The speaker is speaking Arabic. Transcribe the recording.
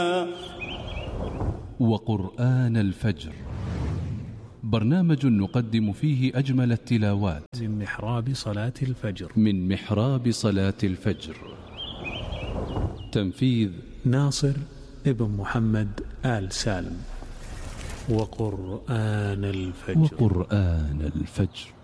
وقرآن الفجر، برنامج نقدم فيه أجمل التلاوات من محراب صلاة الفجر. تنفيذ ناصر ابن محمد آل سالم. وقرآن الفجر.